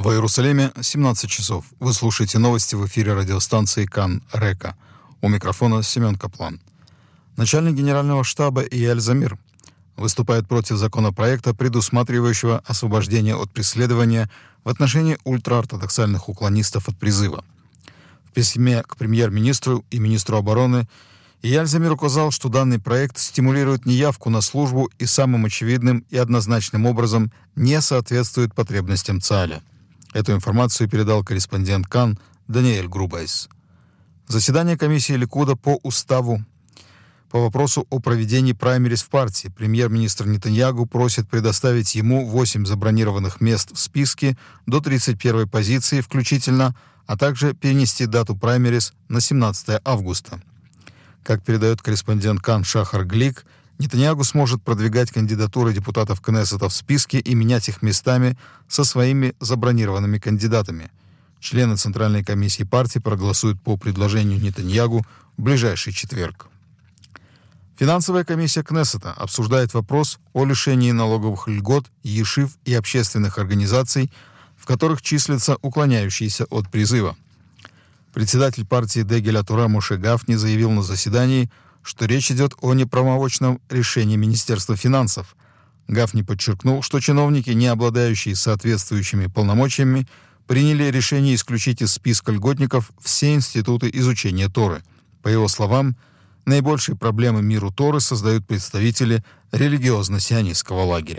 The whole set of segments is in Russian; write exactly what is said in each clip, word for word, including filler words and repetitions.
В Иерусалиме семнадцать часов. Вы слушаете новости в эфире радиостанции Кан Река. У микрофона Семен Каплан. Начальник генерального штаба Ияль Замир выступает против законопроекта, предусматривающего освобождение от преследования в отношении ультраортодоксальных уклонистов от призыва. В письме к премьер-министру и министру обороны Ияль Замир указал, что данный проект стимулирует неявку на службу и самым очевидным и однозначным образом не соответствует потребностям ЦААля. Эту информацию передал корреспондент Кан Даниэль Грубайс. Заседание комиссии Ликуда по уставу по вопросу о проведении праймериз в партии премьер-министр Нетаньягу просит предоставить ему восемь забронированных мест в списке до тридцать первой позиции включительно, а также перенести дату праймериз на семнадцатое августа. Как передает корреспондент Кан Шахар Глик, Нетаньягу сможет продвигать кандидатуры депутатов Кнессета в списке и менять их местами со своими забронированными кандидатами. Члены Центральной комиссии партии проголосуют по предложению Нетаньягу в ближайший четверг. Финансовая комиссия Кнессета обсуждает вопрос о лишении налоговых льгот ешив и общественных организаций, в которых числятся уклоняющиеся от призыва. Председатель партии Дегель ха-Тура Моше Гафни заявил на заседании, что речь идет о неправомочном решении Министерства финансов. Гафни подчеркнул, что чиновники, не обладающие соответствующими полномочиями, приняли решение исключить из списка льготников все институты изучения Торы. По его словам, наибольшие проблемы миру Торы создают представители религиозно-сионистского лагеря.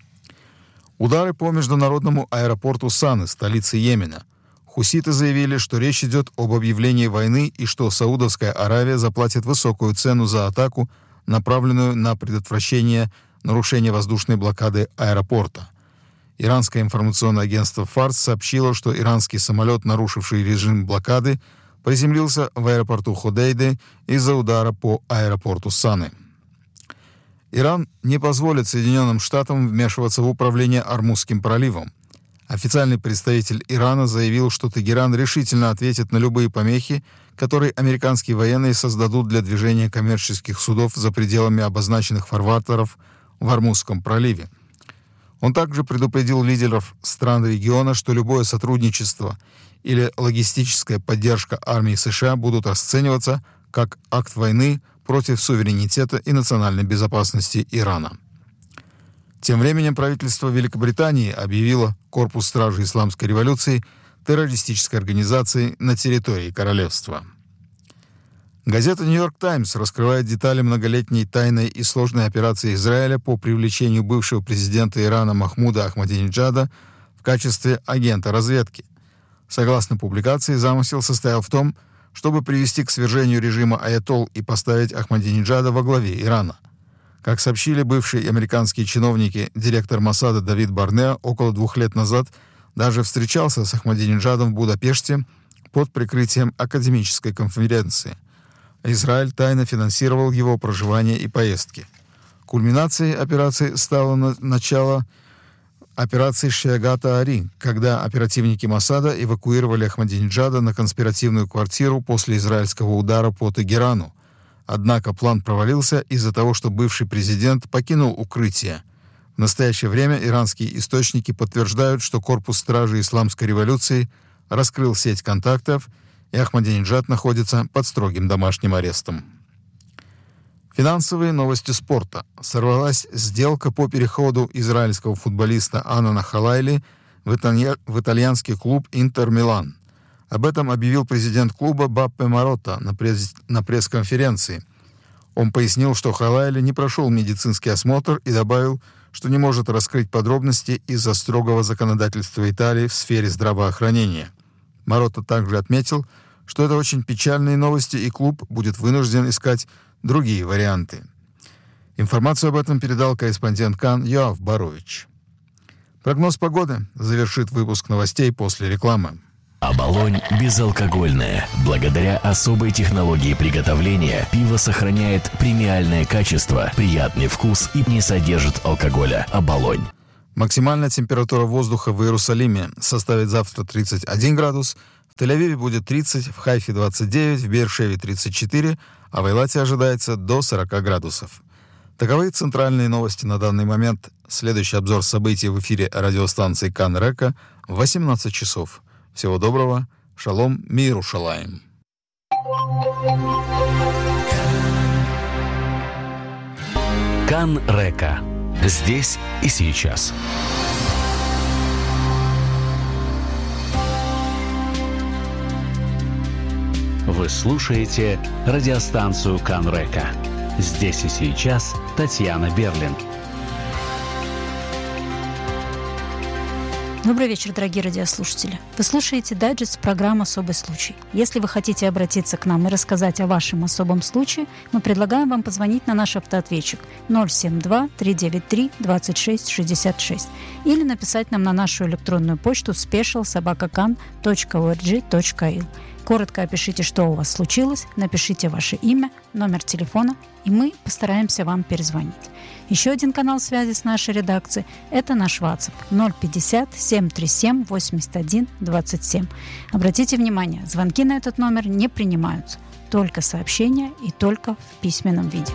Удары по международному аэропорту Саны, столице Йемена. Хуситы заявили, что речь идет об объявлении войны и что Саудовская Аравия заплатит высокую цену за атаку, направленную на предотвращение нарушения воздушной блокады аэропорта. Иранское информационное агентство Фарс сообщило, что иранский самолет, нарушивший режим блокады, приземлился в аэропорту Ходейде из-за удара по аэропорту Саны. Иран не позволит Соединенным Штатам вмешиваться в управление Ормузским проливом. Официальный представитель Ирана заявил, что Тегеран решительно ответит на любые помехи, которые американские военные создадут для движения коммерческих судов за пределами обозначенных фарватеров в Ормузском проливе. Он также предупредил лидеров стран региона, что любое сотрудничество или логистическая поддержка армии США будут расцениваться как акт войны против суверенитета и национальной безопасности Ирана. Тем временем правительство Великобритании объявило Корпус стражей Исламской революции террористической организацией на территории королевства. Газета «Нью-Йорк Таймс» раскрывает детали многолетней тайной и сложной операции Израиля по привлечению бывшего президента Ирана Махмуда Ахмадинеджада в качестве агента разведки. Согласно публикации, замысел состоял в том, чтобы привести к свержению режима аятолл и поставить Ахмадинеджада во главе Ирана. Как сообщили бывшие американские чиновники, директор Моссада Давид Барнеа около двух лет назад даже встречался с Ахмадинеджадом в Будапеште под прикрытием академической конференции. Израиль тайно финансировал его проживание и поездки. Кульминацией операции стало на- начало операции Шиагата-Ари, когда оперативники Моссада эвакуировали Ахмадинеджада на конспиративную квартиру после израильского удара по Тегерану. Однако план провалился из-за того, что бывший президент покинул укрытие. В настоящее время иранские источники подтверждают, что Корпус стражей Исламской революции раскрыл сеть контактов, и Ахмадинеджад находится под строгим домашним арестом. Финансовые новости спорта. Сорвалась сделка по переходу израильского футболиста Анана Халайли в, италья... в итальянский клуб «Интер Милан». Об этом объявил президент клуба Баппе Маротта на, пресс... на пресс-конференции. Он пояснил, что Халайли не прошел медицинский осмотр и добавил, что не может раскрыть подробности из-за строгого законодательства Италии в сфере здравоохранения. Маротта также отметил, что это очень печальные новости, и клуб будет вынужден искать другие варианты. Информацию об этом передал корреспондент Кан Йоав Борович. Прогноз погоды завершит выпуск новостей после рекламы. Оболонь безалкогольная. Благодаря особой технологии приготовления пиво сохраняет премиальное качество, приятный вкус и не содержит алкоголя. Оболонь. Максимальная температура воздуха в Иерусалиме составит завтра тридцать один градус, в Тель-Авиве будет тридцать, в Хайфе двадцать девять, в Беэр-Шеве тридцать четыре, а в Эйлате ожидается до сорок градусов. Таковы центральные новости на данный момент. Следующий обзор событий в эфире радиостанции Кан Река в восемнадцать часов. Всего доброго. Шалом, миру шалаем. Кан Река. Здесь и сейчас. Вы слушаете радиостанцию Кан Река. Здесь и сейчас Татьяна Берлин. Добрый вечер, дорогие радиослушатели. Вы слушаете дайджест программы «Особый случай». Если вы хотите обратиться к нам и рассказать о вашем особом случае, мы предлагаем вам позвонить на наш автоответчик ноль семь два три девять три двадцать шесть шестьдесят шесть или написать нам на нашу электронную почту special собака кан точка орг точка ил. Коротко опишите, что у вас случилось, напишите ваше имя, номер телефона, и мы постараемся вам перезвонить. Еще один канал связи с нашей редакцией – это наш WhatsApp ноль пятьдесят семь тридцать семь восемьдесят один двадцать семь. Обратите внимание, звонки на этот номер не принимаются, только сообщения и только в письменном виде.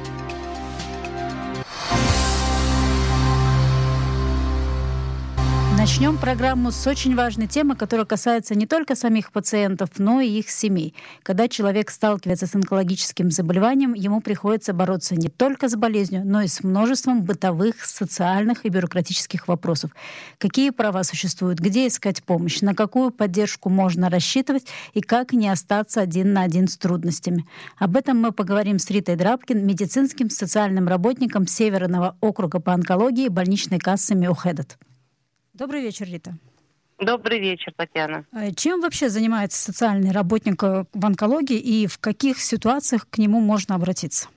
Начнем программу с очень важной темы, которая касается не только самих пациентов, но и их семей. Когда человек сталкивается с онкологическим заболеванием, ему приходится бороться не только с болезнью, но и с множеством бытовых, социальных и бюрократических вопросов. Какие права существуют, где искать помощь, на какую поддержку можно рассчитывать и как не остаться один на один с трудностями. Об этом мы поговорим с Ритой Драбкин, медицинским социальным работником Северного округа по онкологии больничной кассы Миохедет. Добрый вечер, Рита. Добрый вечер, Татьяна. Чем вообще занимается социальный работник в онкологии и в каких ситуациях к нему можно обратиться?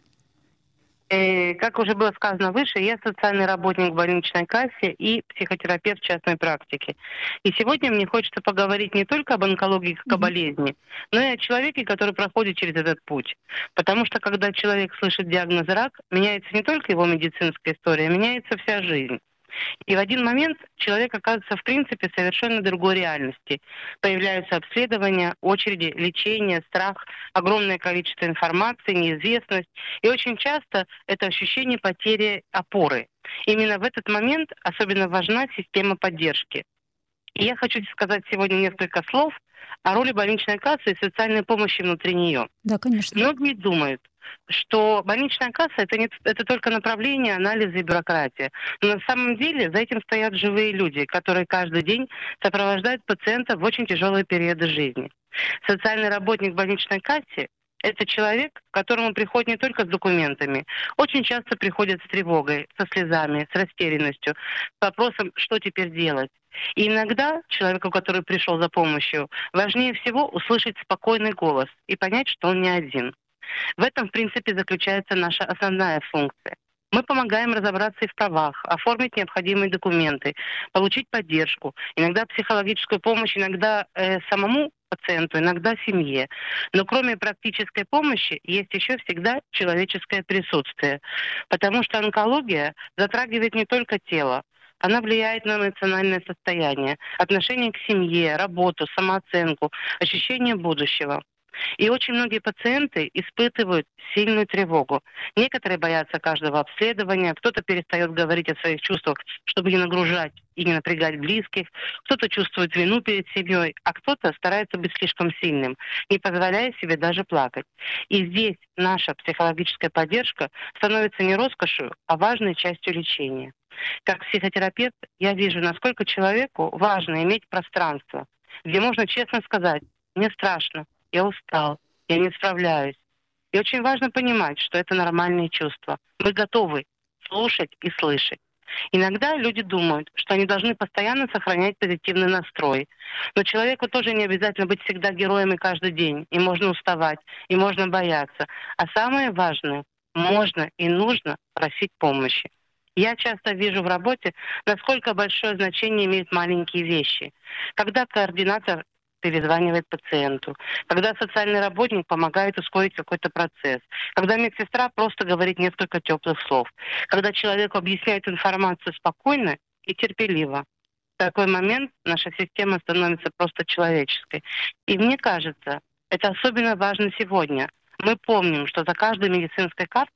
Э, как уже было сказано выше, я социальный работник в больничной кассе и психотерапевт частной практики. И сегодня мне хочется поговорить не только об онкологии как mm-hmm. о болезни, но и о человеке, который проходит через этот путь. Потому что когда человек слышит диагноз рак, меняется не только его медицинская история, меняется вся жизнь. И в один момент человек оказывается в принципе в совершенно другой реальности. Появляются обследования, очереди, лечение, страх, огромное количество информации, неизвестность. И очень часто это ощущение потери опоры. Именно в этот момент особенно важна система поддержки. И я хочу сказать сегодня несколько слов о роли больничной кассы и социальной помощи внутри нее. Да, конечно. Многие думают, что больничная касса это, не, это только направление, анализы и бюрократия. Но на самом деле за этим стоят живые люди, которые каждый день сопровождают пациента в очень тяжелые периоды жизни. Социальный работник в больничной кассе – это человек, к которому приходит не только с документами. Очень часто приходят с тревогой, со слезами, с растерянностью, с вопросом, что теперь делать. И иногда человеку, который пришел за помощью, важнее всего услышать спокойный голос и понять, что он не один. В этом, в принципе, заключается наша основная функция. Мы помогаем разобраться и в правах, оформить необходимые документы, получить поддержку, иногда психологическую помощь, иногда э, самому пациенту, иногда семье. Но кроме практической помощи есть еще всегда человеческое присутствие. Потому что онкология затрагивает не только тело, она влияет на эмоциональное состояние, отношение к семье, работу, самооценку, ощущение будущего. И очень многие пациенты испытывают сильную тревогу. Некоторые боятся каждого обследования, кто-то перестает говорить о своих чувствах, чтобы не нагружать и не напрягать близких, кто-то чувствует вину перед семьей, а кто-то старается быть слишком сильным, не позволяя себе даже плакать. И здесь наша психологическая поддержка становится не роскошью, а важной частью лечения. Как психотерапевт я вижу, насколько человеку важно иметь пространство, где можно честно сказать: «Мне страшно, я устал, я не справляюсь». И очень важно понимать, что это нормальные чувства. Мы готовы слушать и слышать. Иногда люди думают, что они должны постоянно сохранять позитивный настрой. Но человеку тоже не обязательно быть всегда героем и каждый день. И можно уставать, и можно бояться. А самое важное, можно и нужно просить помощи. Я часто вижу в работе, насколько большое значение имеют маленькие вещи. Когда координатор перезванивает пациенту, когда социальный работник помогает ускорить какой-то процесс, когда медсестра просто говорит несколько теплых слов, когда человеку объясняет информацию спокойно и терпеливо. В такой момент наша система становится просто человеческой. И мне кажется, это особенно важно сегодня. Мы помним, что за каждой медицинской картой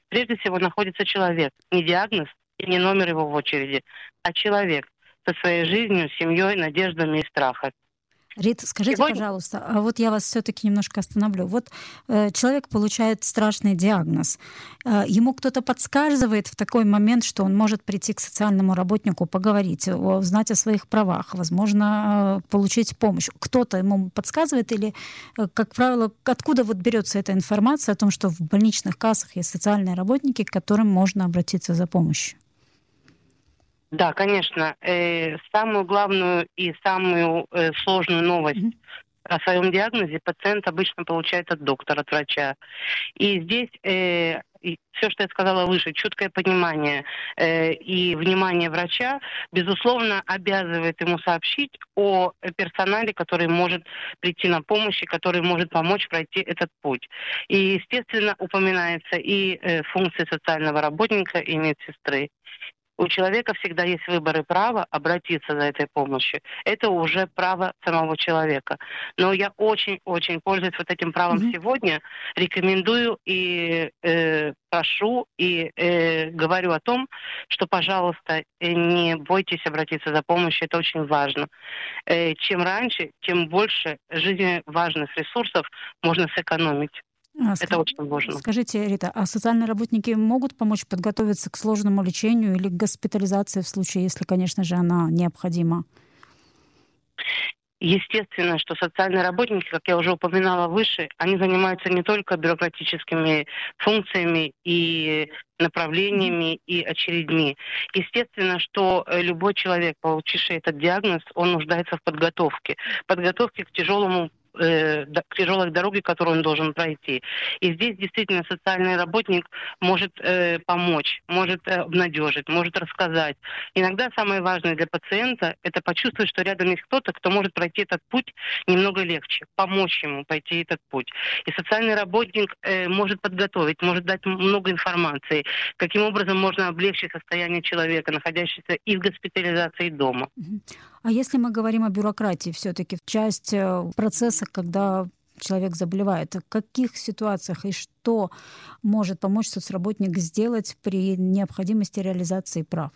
прежде всего находится человек. Не диагноз и не номер его в очереди, а человек со своей жизнью, семьей, надеждами и страхами. Рит, скажите, Сегодня... пожалуйста, а вот я вас все-таки немножко остановлю. Вот э, человек получает страшный диагноз. Э, ему кто-то подсказывает в такой момент, что он может прийти к социальному работнику, поговорить, узнать о своих правах, возможно, э, получить помощь. Кто-то ему подсказывает или, э, как правило, откуда вот берется эта информация о том, что в больничных кассах есть социальные работники, к которым можно обратиться за помощью? Да, конечно. Э, самую главную и самую э, сложную новость mm-hmm. о своем диагнозе пациент обычно получает от доктора, от врача. И здесь э, все, что я сказала выше, чуткое понимание э, и внимание врача, безусловно, обязывает ему сообщить о персонале, который может прийти на помощь и который может помочь пройти этот путь. И, естественно, упоминается и э, функции социального работника, и медсестры. У человека всегда есть выбор и право обратиться за этой помощью. Это уже право самого человека. Но я очень-очень пользуюсь вот этим правом mm-hmm. сегодня, рекомендую и э, прошу и э, говорю о том, что, пожалуйста, не бойтесь обратиться за помощью, это очень важно. Э, чем раньше, тем больше жизненно важных ресурсов можно сэкономить. А, Это ск... очень важно. Скажите, Рита, а социальные работники могут помочь подготовиться к сложному лечению или к госпитализации в случае, если, конечно же, она необходима? Естественно, что социальные работники, как я уже упоминала выше, они занимаются не только бюрократическими функциями и направлениями mm-hmm. и очередьми. Естественно, что любой человек, получивший этот диагноз, он нуждается в подготовке. Подготовке к тяжелому к тяжелой дороге, которую он должен пройти. И здесь действительно социальный работник может э, помочь, может э, обнадежить, может рассказать. Иногда самое важное для пациента – это почувствовать, что рядом есть кто-то, кто может пройти этот путь немного легче, помочь ему пройти этот путь. И социальный работник э, может подготовить, может дать много информации, каким образом можно облегчить состояние человека, находящегося и в госпитализации, и дома. А если мы говорим о бюрократии, все-таки часть процесса, когда человек заболевает, в каких ситуациях и что может помочь соцработник сделать при необходимости реализации прав?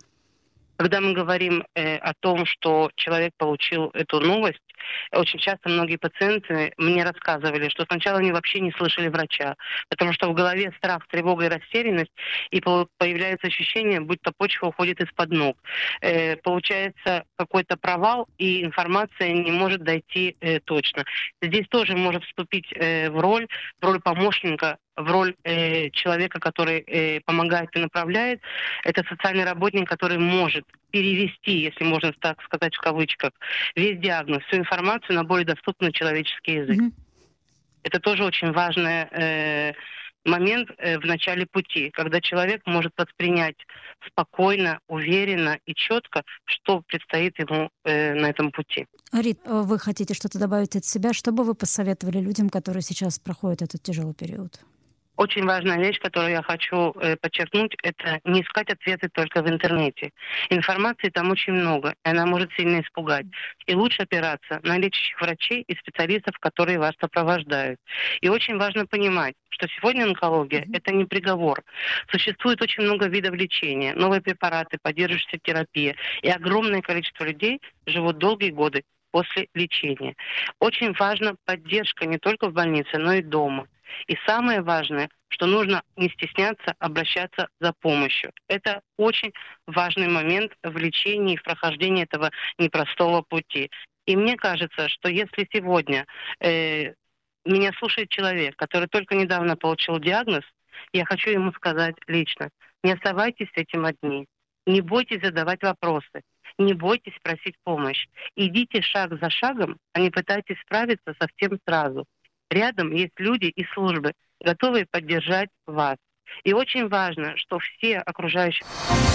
Когда мы говорим э, о том, что человек получил эту новость, очень часто многие пациенты мне рассказывали, что сначала они вообще не слышали врача, потому что в голове страх, тревога и растерянность, и появляется ощущение, будто почва уходит из-под ног. Э, получается какой-то провал, и информация не может дойти э, точно. Здесь тоже может вступить э, в роль, в роль помощника, в роль э, человека, который э, помогает и направляет. Это социальный работник, который может перевести, если можно так сказать в кавычках, весь диагноз, всю информацию на более доступный человеческий язык. Mm-hmm. Это тоже очень важный э, момент э, в начале пути, когда человек может воспринять спокойно, уверенно и четко, что предстоит ему э, на этом пути. Рит, вы хотите что-то добавить от себя? Что бы вы посоветовали людям, которые сейчас проходят этот тяжелый период? Очень важная вещь, которую я хочу э, подчеркнуть, это не искать ответы только в интернете. Информации там очень много, и она может сильно испугать. И лучше опираться на лечащих врачей и специалистов, которые вас сопровождают. И очень важно понимать, что сегодня онкология mm-hmm. – это не приговор. Существует очень много видов лечения, новые препараты, поддерживающая терапия. И огромное количество людей живут долгие годы после лечения. Очень важна поддержка не только в больнице, но и дома. И самое важное, что нужно не стесняться обращаться за помощью. Это очень важный момент в лечении и в прохождении этого непростого пути. И мне кажется, что если сегодня э, меня слушает человек, который только недавно получил диагноз, я хочу ему сказать лично: не оставайтесь с этим одни. Не бойтесь задавать вопросы. Не бойтесь просить помощь. Идите шаг за шагом, а не пытайтесь справиться со всем сразу. Рядом есть люди и службы, готовые поддержать вас. И очень важно, что все окружающие...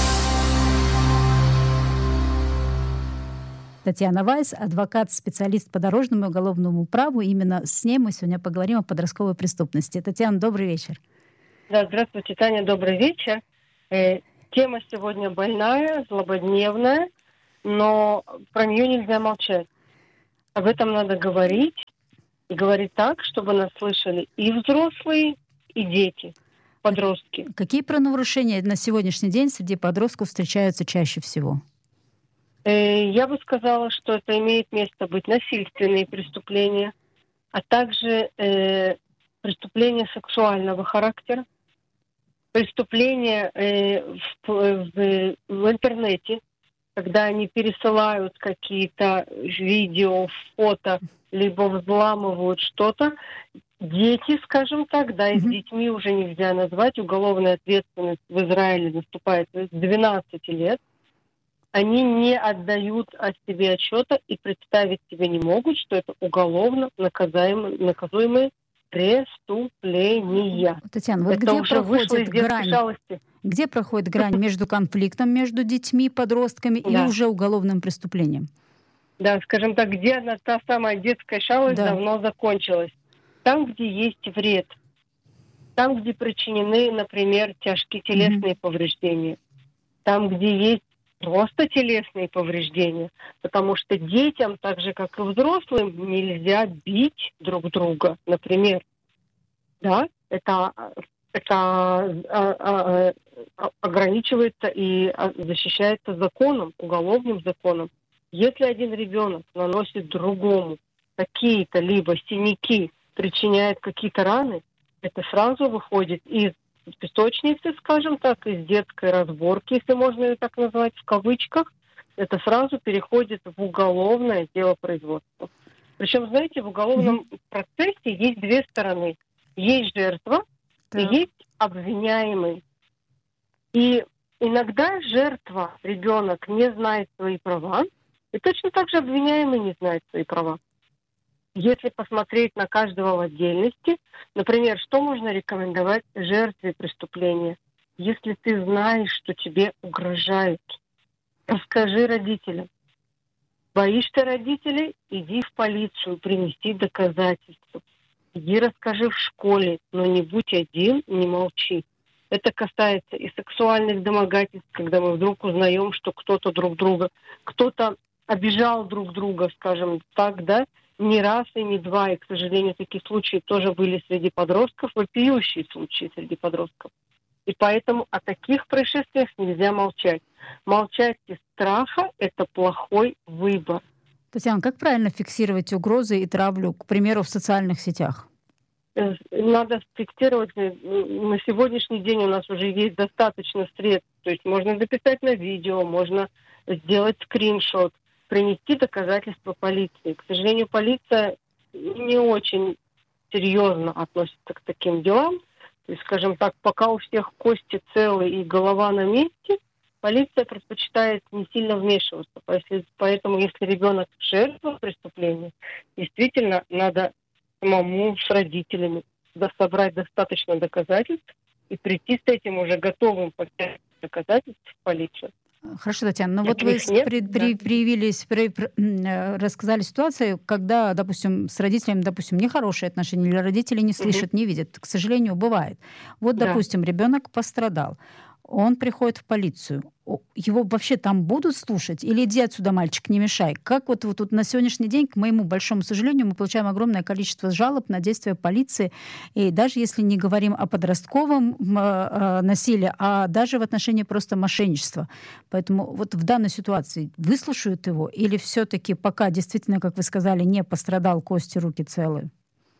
Татьяна Вайс, адвокат, специалист по дорожному и уголовному праву. Именно с ней мы сегодня поговорим о подростковой преступности. Татьяна, добрый вечер. Да, здравствуйте, Таня, добрый вечер. Э, тема сегодня больная, злободневная, но про нее нельзя молчать. Об этом надо говорить. И говорить так, чтобы нас слышали и взрослые, и дети. подростки. Какие правонарушения на сегодняшний день среди подростков встречаются чаще всего? Я бы сказала, что это имеет место быть насильственные преступления, а также э, преступления сексуального характера, преступления э, в, в, в интернете, когда они пересылают какие-то видео, фото, либо взламывают что-то. Дети, скажем так, да, и с детьми уже нельзя назвать, уголовная ответственность в Израиле наступает с двенадцати лет. Они не отдают о себе отчета и представить себе не могут, что это уголовно наказуемые, наказуемые преступления. Татьяна, вот это где уже вышло из проходит детской грань? шалости. Где проходит грань между конфликтом между детьми, подростками и Да. уже уголовным преступлением? Да, скажем так, где она, та самая детская шалость Да. давно закончилась. Там, где есть вред. Там, где причинены, например, тяжкие телесные mm-hmm. повреждения. Там, где есть просто телесные повреждения. Потому что детям, так же, как и взрослым, нельзя бить друг друга. Например, да, это, это а, а, а, ограничивается и защищается законом, уголовным законом. Если один ребенок наносит другому какие-то либо синяки, причиняет какие-то раны, это сразу выходит из песочницы, скажем так, из детской разборки, если можно ее так назвать, в кавычках, это сразу переходит в уголовное дело производства. Причем, знаете, в уголовном mm-hmm. процессе есть две стороны. Есть жертва так. и есть обвиняемый. И иногда жертва, ребенок, не знает свои права, и точно так же обвиняемый не знает свои права. Если посмотреть на каждого в отдельности, например, что можно рекомендовать жертве преступления? Если ты знаешь, что тебе угрожают, расскажи родителям. Боишься родителей? Иди в полицию, принеси доказательства. Иди расскажи в школе, но не будь один, не молчи. Это касается и сексуальных домогательств, когда мы вдруг узнаем, что кто-то друг друга, кто-то обижал друг друга, скажем так, да, не раз и не два, и, к сожалению, такие случаи тоже были среди подростков, вопиющие случаи среди подростков. И поэтому о таких происшествиях нельзя молчать. Молчать из страха – это плохой выбор. Татьяна, как правильно фиксировать угрозы и травлю, к примеру, в социальных сетях? Надо фиксировать. На сегодняшний день у нас уже есть достаточно средств. То есть можно записать на видео, можно сделать скриншот, принести доказательства полиции. К сожалению, полиция не очень серьезно относится к таким делам. То есть, скажем так, пока у всех кости целы и голова на месте, полиция предпочитает не сильно вмешиваться. Поэтому, если ребенок жертва преступления, действительно надо самому с родителями собрать достаточно доказательств и прийти с этим уже готовым пакетом доказательств в полицию. Хорошо, Татьяна, ну вот вы нет, при, да. при, привились, при, при, рассказали ситуацию, когда, допустим, с родителями, допустим, нехорошие отношения, или родители не слышат, угу. не видят. К сожалению, бывает. Вот, да. допустим, ребенок пострадал, он приходит в полицию. Его вообще там будут слушать? Или иди отсюда, мальчик, не мешай? Как вот, вот, вот на сегодняшний день, к моему большому сожалению, мы получаем огромное количество жалоб на действия полиции. И даже если не говорим о подростковом э, насилии, а даже в отношении просто мошенничества. Поэтому вот в данной ситуации выслушают его? Или все-таки пока действительно, как вы сказали, не пострадал, кости, руки целы?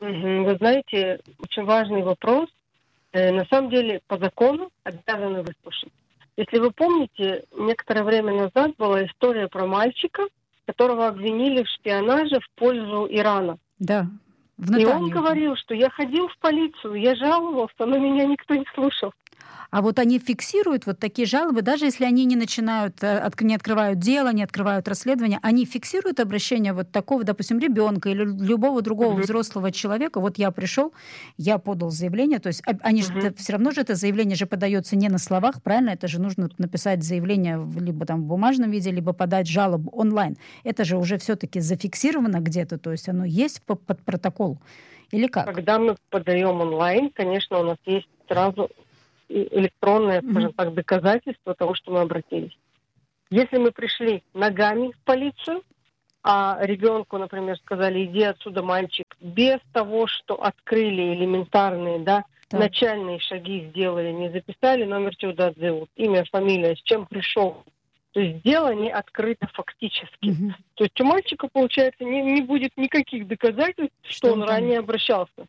Вы знаете, очень важный вопрос. На самом деле, по закону обязаны выслушать. Если вы помните, некоторое время назад была история про мальчика, которого обвинили в шпионаже в пользу Ирана. Да. И он говорил, что я ходил в полицию, я жаловался, но меня никто не слушал. А вот они фиксируют вот такие жалобы, даже если они не начинают, не открывают дело, не открывают расследование, они фиксируют обращение вот такого, допустим, ребенка или любого другого uh-huh. взрослого человека. Вот я пришел, я подал заявление, то есть они uh-huh. же, все равно же это заявление же подается не на словах, правильно? Это же нужно написать заявление либо там в бумажном виде, либо подать жалобу онлайн. Это же уже все-таки зафиксировано где-то, то есть оно есть под, под протокол. Или как? Когда мы подаем онлайн, конечно, у нас есть сразу электронное, скажем так, доказательство того, что мы обратились. Если мы пришли ногами в полицию, а ребенку, например, сказали, иди отсюда, мальчик, без того, что открыли элементарные, да, Так. Начальные шаги сделали, не записали номер Тиудат Зеут, имя, фамилия, с чем пришел. То есть дело не открыто фактически. Угу. То есть у мальчика, получается, не, не будет никаких доказательств, что, что он там ранее обращался.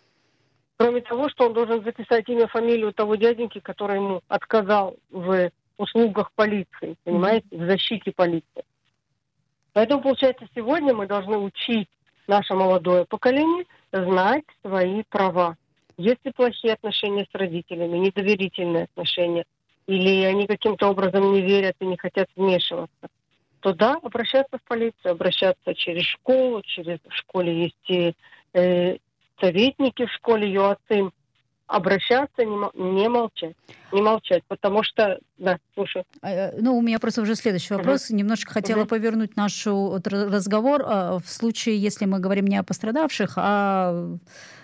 Кроме того, что он должен записать имя, фамилию того дяденьки, который ему отказал в услугах полиции, понимаете, угу. в защите полиции. Поэтому, получается, сегодня мы должны учить наше молодое поколение знать свои права. Если плохие отношения с родителями, недоверительные отношения, или они каким-то образом не верят и не хотят вмешиваться, то да, обращаться в полицию, обращаться через школу, через в школе есть и э, советники в школе, юацим, обращаться, не, не молчать, не молчать, потому что, да, слушай. Ну, у меня просто уже следующий вопрос. Uh-huh. Немножко хотела uh-huh. повернуть наш разговор в случае, если мы говорим не о пострадавших, а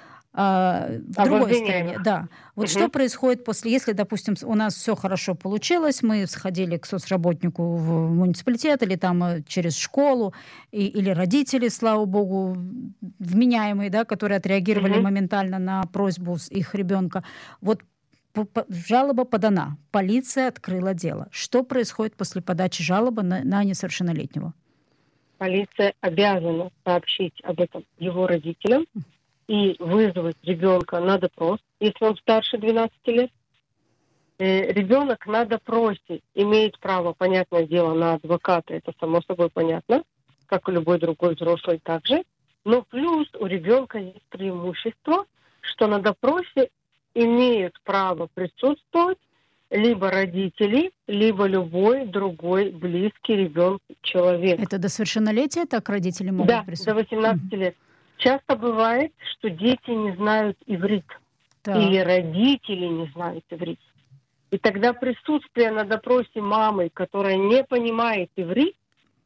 А, в а другой стране, да. Вот угу. что происходит после, если, допустим, у нас все хорошо получилось, мы сходили к соцработнику в муниципалитет или там через школу, и, или родители, слава богу, вменяемые, да, которые отреагировали угу. моментально на просьбу их ребенка. Вот жалоба подана, полиция открыла дело. Что происходит после подачи жалобы на, на несовершеннолетнего? Полиция обязана сообщить об этом его родителям и вызвать ребенка на допрос, если он старше двенадцати лет. Э, ребенок на допросе имеет право, понятное дело, на адвоката, это само собой понятно, как и любой другой взрослый также. Но плюс у ребенка есть преимущество, что на допросе имеют право присутствовать либо родители, либо любой другой близкий ребенку человек. Это до совершеннолетия так родители могут да, присутствовать? Да, до восемнадцати лет. Часто бывает, что дети не знают иврит. Да. Или родители не знают иврит. И тогда присутствие на допросе мамы, которая не понимает иврит,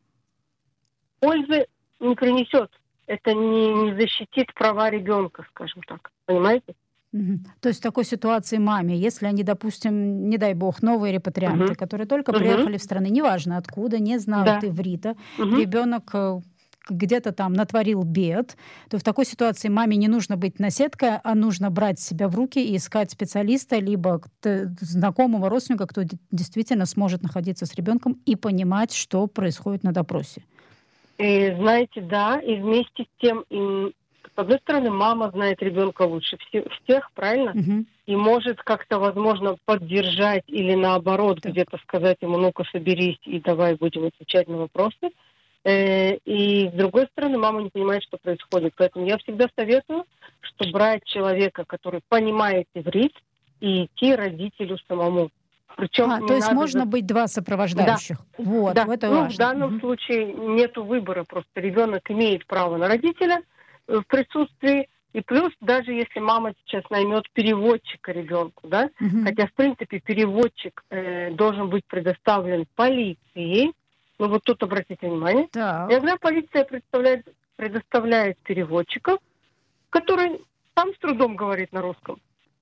пользы не принесет. Это не, не защитит права ребенка, скажем так. Понимаете? Угу. То есть в такой ситуации маме, если они, допустим, не дай бог, новые репатрианты, угу. которые только угу. приехали в страну, неважно откуда, не знают да. иврита, угу. ребенок где-то там натворил бед, то в такой ситуации маме не нужно быть наседкой, а нужно брать себя в руки и искать специалиста, либо знакомого родственника, кто действительно сможет находиться с ребенком и понимать, что происходит на допросе. И, знаете, да, и вместе с тем, и, с одной стороны, мама знает ребенка лучше всех, правильно? Угу. И может как-то, возможно, поддержать или наоборот так. где-то сказать ему, ну-ка соберись и давай будем отвечать на вопросы. И с другой стороны, мама не понимает, что происходит. Поэтому я всегда советую, что брать человека, который понимает иврит, и идти родителю самому. Причем а, то есть можно за... быть два сопровождающих. Да. Вот, да. это ну, важно. В данном угу. случае нету выбора. Просто ребенок имеет право на родителя в присутствии. И плюс, даже если мама сейчас наймет переводчика ребенку, да, угу. хотя, в принципе, переводчик э, должен быть предоставлен полиции. Ну вот тут обратите внимание. Так. Иногда полиция представляет, предоставляет переводчиков, который сам с трудом говорит на русском.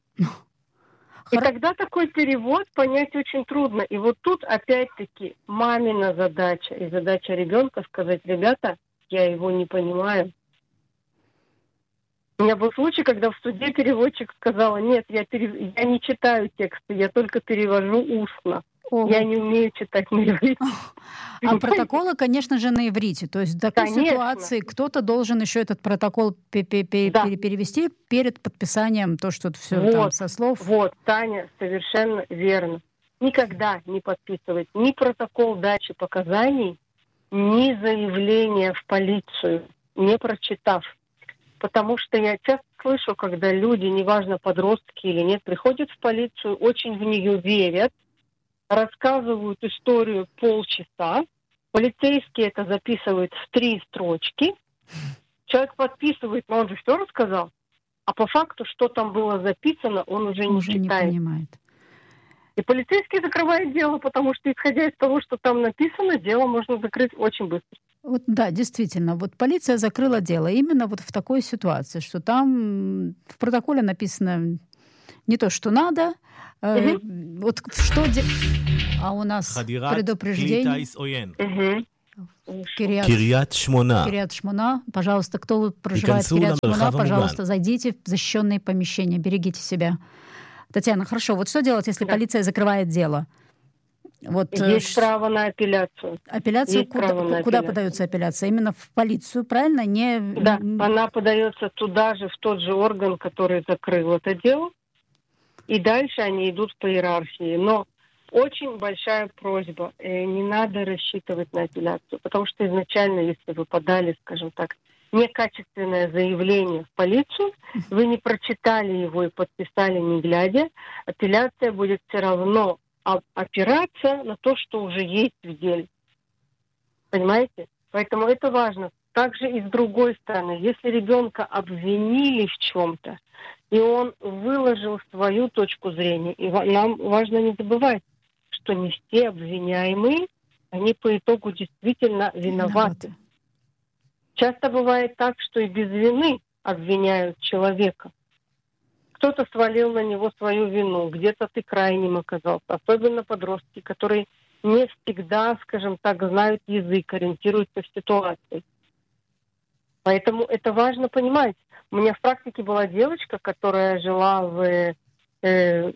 И тогда такой перевод понять очень трудно. И вот тут опять-таки мамина задача и задача ребенка сказать: ребята, я его не понимаю. У меня был случай, когда в суде переводчик сказала: нет, я, перев... я не читаю тексты, я только перевожу устно. Ого. Я не умею читать на иврите. А протоколы, конечно же, на иврите. То есть в такой конечно. ситуации кто-то должен еще этот протокол да. перевести перед подписанием, то, что все вот, там со слов. Вот, Таня, совершенно верно. Никогда не подписывать ни протокол дачи показаний, ни заявление в полицию, не прочитав. Потому что я часто слышу, когда люди, неважно, подростки или нет, приходят в полицию, очень в нее верят, рассказывают историю полчаса, полицейский это записывает в три строчки, человек подписывает, но он же все рассказал, а по факту, что там было записано, он уже, уже не читает. Не понимает. И полицейский закрывает дело, потому что, исходя из того, что там написано, дело можно закрыть очень быстро. Вот, да, действительно. Вот полиция закрыла дело именно вот в такой ситуации, что там в протоколе написано не то, что надо. Угу. Вот что... Де... А у нас предупреждение. Угу. Кириат, Кирьят Шмона. Кириат Шмона. Пожалуйста, кто проживает в Кириат Шмона, пожалуйста, зайдите в защищенные помещения, берегите себя. Татьяна, хорошо. Вот что делать, если да. полиция закрывает дело? Вот, есть ш... право на апелляцию. Апелляцию есть куда, право на куда апелляцию. подается апелляция? Именно в полицию, правильно? Не... Да, она подается туда же, в тот же орган, который закрыл это дело. И дальше они идут по иерархии. Но очень большая просьба. Не надо рассчитывать на апелляцию. Потому что изначально, если вы подали, скажем так, некачественное заявление в полицию, вы не прочитали его и подписали не глядя, апелляция будет все равно опираться на то, что уже есть в деле. Понимаете? Поэтому это важно. Также и с другой стороны, если ребенка обвинили в чем-то, и он выложил свою точку зрения, и нам важно не забывать, что не все обвиняемые, они по итогу действительно виноваты. Виноваты. Часто бывает так, что и без вины обвиняют человека. Кто-то свалил на него свою вину, где-то ты крайним оказался. Особенно подростки, которые не всегда, скажем так, знают язык, ориентируются в ситуации. Поэтому это важно понимать. У меня в практике была девочка, которая жила в, э,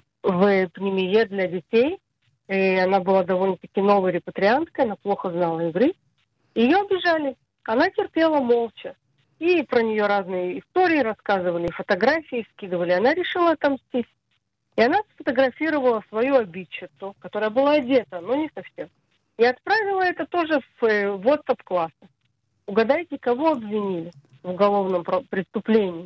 в пневмие для детей. И она была довольно-таки новой репатрианткой, она плохо знала иврит. Ее обижали. Она терпела молча. И про нее разные истории рассказывали, фотографии скидывали. Она решила отомстить. И она сфотографировала свою обидчицу, которая была одета, но не совсем. И отправила это тоже в WhatsApp-класс. Угадайте, кого обвинили в уголовном преступлении?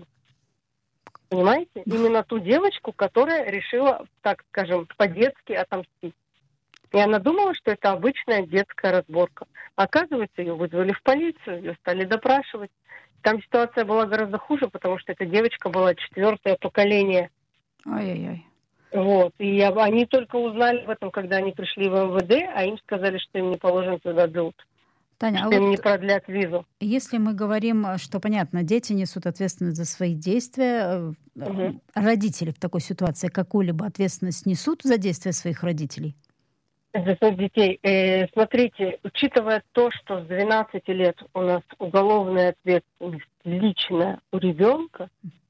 Понимаете? Именно ту девочку, которая решила, так скажем, по-детски отомстить. И она думала, что это обычная детская разборка. Оказывается, ее вызвали в полицию, ее стали допрашивать. Там ситуация была гораздо хуже, потому что эта девочка была четвертое поколение. Ой-ой-ой. Вот. И они только узнали об этом, когда они пришли в эм вэ дэ, а им сказали, что им не положено туда дают. Таня, что а им вот не продлят визу. Если мы говорим, что, понятно, дети несут ответственность за свои действия, угу. родители в такой ситуации какую-либо ответственность несут за действия своих родителей? За своих детей. Э, смотрите, учитывая то, что с двенадцати лет у нас уголовная ответственность личная у ребенка,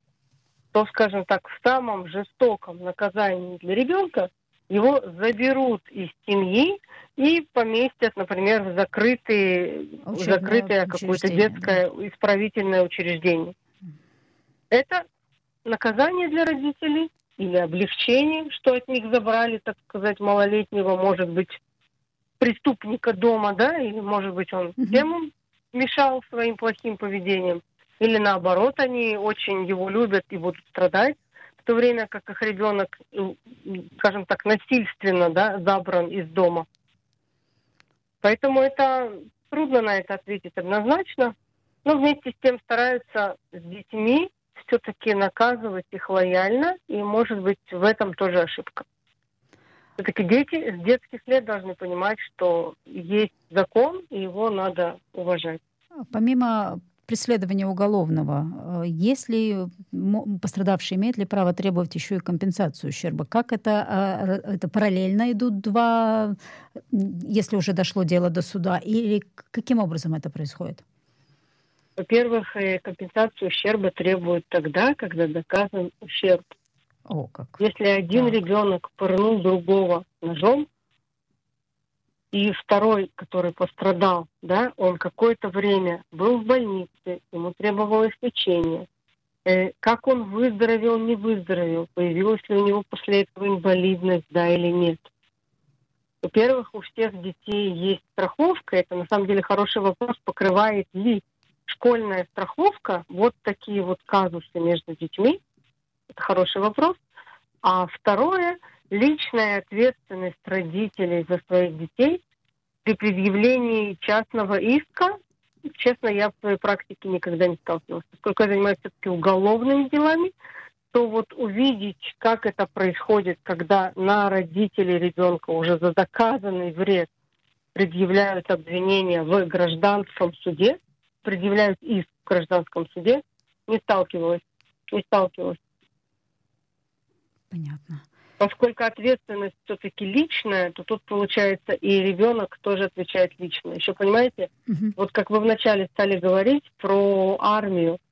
то, скажем так, в самом жестоком наказании для ребенка его заберут из семьи и поместят, например, в закрытые, в закрытое какое-то детское да. исправительное учреждение. Это наказание для родителей или облегчение, что от них забрали, так сказать, малолетнего, может быть, преступника дома, да, или, может быть, он mm-hmm. всем мешал своим плохим поведением, или, наоборот, они очень его любят и будут страдать, в то время как их ребенок, скажем так, насильственно, да, забран из дома. Поэтому это трудно на это ответить однозначно, но вместе с тем стараются с детьми все-таки наказывать их лояльно, и, может быть, в этом тоже ошибка. Все-таки дети с детских лет должны понимать, что есть закон, и его надо уважать. Помимо преследования уголовного, если пострадавший имеет ли право требовать еще и компенсацию ущерба? Как это, это параллельно идут два, если уже дошло дело до суда, или каким образом это происходит? Во-первых, компенсацию ущерба требуют тогда, когда доказан ущерб. О, как. Если один так. ребенок пырнул другого ножом, и второй, который пострадал, да, он какое-то время был в больнице, ему требовалось лечение. Э, как он выздоровел, не выздоровел, появилась ли у него после этого инвалидность, да или нет. Во-первых, у всех детей есть страховка, это на самом деле хороший вопрос, покрывает ли школьная страховка вот такие вот казусы между детьми. Это хороший вопрос. А второе, личная ответственность родителей за своих детей при предъявлении частного иска. Честно, я в своей практике никогда не сталкивалась. Поскольку я занимаюсь все-таки уголовными делами, то вот увидеть, как это происходит, когда на родителей ребенка уже за доказанный вред предъявляют обвинения в гражданском суде, предъявляют иск в гражданском суде, не сталкивалась. Не сталкивалась. Понятно. Поскольку ответственность все-таки личная, то тут, получается, и ребенок тоже отвечает лично. Еще, понимаете, угу. вот как вы вначале стали говорить про армию.